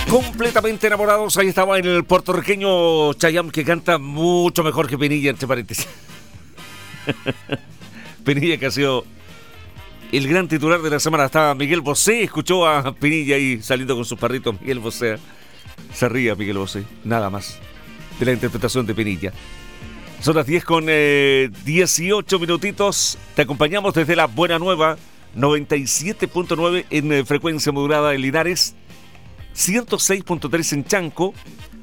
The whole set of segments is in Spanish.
Completamente enamorados, ahí estaba el puertorriqueño Chayanne, que canta mucho mejor que Pinilla, entre paréntesis. Pinilla, que ha sido el gran titular de la semana. Estaba Miguel Bosé, escuchó a Pinilla ahí saliendo con sus perritos. Miguel Bosé, se ría Miguel Bosé, nada más de la interpretación de Pinilla. Son las 10 con 18 minutitos. Te acompañamos desde la Buena Nueva, 97.9 en frecuencia modulada en Linares, 106.3 en Chanco,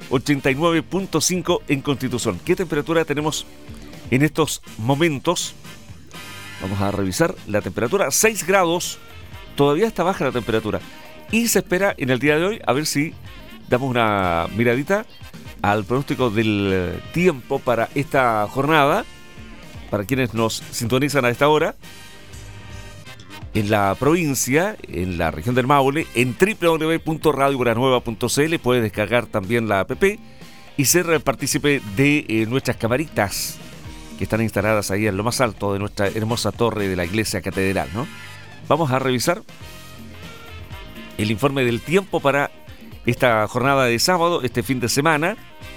89.5 en Constitución. ¿Qué temperatura tenemos en estos momentos? Vamos a revisar la temperatura. 6 grados. Todavía está baja la temperatura. Y se espera en el día de hoy, a ver si damos una miradita al pronóstico del tiempo para esta jornada. Para quienes nos sintonizan a esta hora, en la provincia, en la región del Maule, en www.radiobuenanueva.cl puedes descargar también la app y ser partícipe de nuestras camaritas que están instaladas ahí en lo más alto de nuestra hermosa torre de la iglesia catedral, ¿no? Vamos a revisar el informe del tiempo para esta jornada de sábado, este fin de semana.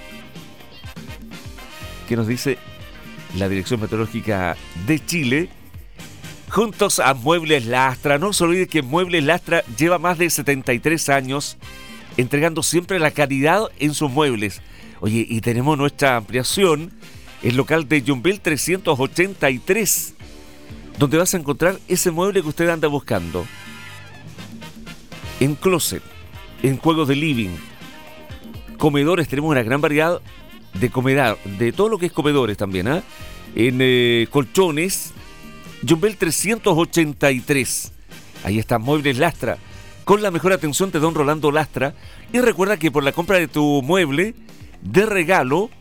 ¿Qué nos dice la Dirección Meteorológica de Chile? Juntos a Muebles Lastra. No se olvide que Muebles Lastra lleva más de 73 años entregando siempre la calidad en sus muebles. Oye, y tenemos nuestra ampliación, el local de Yumbel 383, donde vas a encontrar ese mueble que usted anda buscando. En closet, en juegos de living, comedores, tenemos una gran variedad de comedor, de todo lo que es comedores también, ¿eh? En colchones, Yumbel 383. Ahí está Muebles Lastra, con la mejor atención de don Rolando Lastra. Y recuerda que por la compra de tu mueble, de regalo,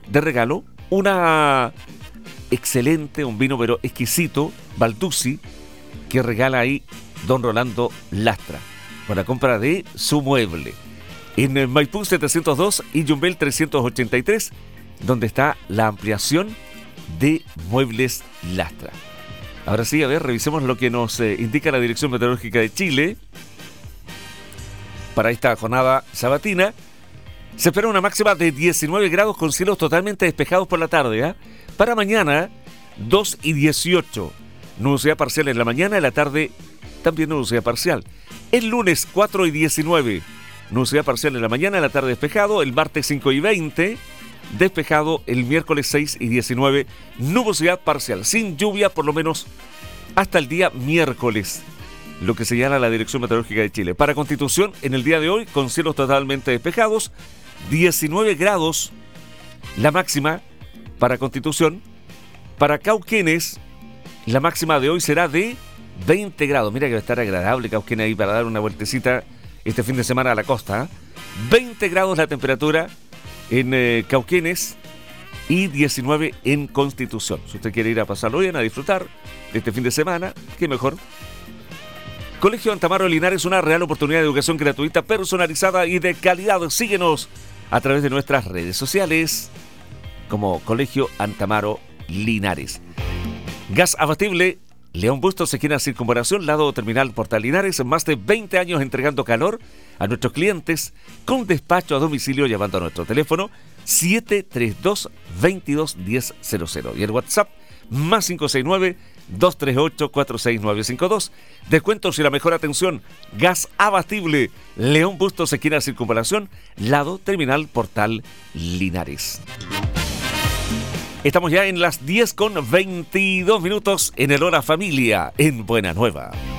una excelente, un vino pero exquisito, Balduzzi, que regala ahí don Rolando Lastra, por la compra de su mueble. En Maipú 702 y Yumbel 383, donde está la ampliación de Muebles Lastra. Ahora sí, a ver, revisemos lo que nos indica la Dirección Meteorológica de Chile para esta jornada sabatina. Se espera una máxima de 19 grados con cielos totalmente despejados por la tarde, ¿eh? Para mañana, 2 y 18. Nubosidad parcial en la mañana, en la tarde también nubosidad parcial. El lunes, 4 y 19. Nubosidad parcial en la mañana, en la tarde despejado. El martes, 5 y 20. Despejado. El miércoles 6 y 19, nubosidad parcial, sin lluvia por lo menos hasta el día miércoles, lo que señala la Dirección Meteorológica de Chile. Para Constitución, en el día de hoy, con cielos totalmente despejados, 19 grados la máxima para Constitución. Para Cauquenes, la máxima de hoy será de 20 grados. Mira que va a estar agradable Cauquenes ahí para dar una vueltecita este fin de semana a la costa, ¿eh? 20 grados la temperatura en Cauquenes y 19 en Constitución. Si usted quiere ir a pasarlo bien, a disfrutar de este fin de semana, qué mejor. Colegio Antamaro Linares, una real oportunidad de educación gratuita, personalizada y de calidad. Síguenos a través de nuestras redes sociales como Colegio Antamaro Linares. Gas abatible León Bustos, esquina Circunvalación, lado Terminal Portal Linares. Más de 20 años entregando calor a nuestros clientes con despacho a domicilio, llamando a nuestro teléfono 732-22-1000 y el WhatsApp más 569-238-46952. Descuentos y la mejor atención. Gas abatible León Bustos, esquina Circunvalación, lado Terminal Portal Linares. Estamos ya en las 10 con 22 minutos en el Hora Familia en Buena Nueva.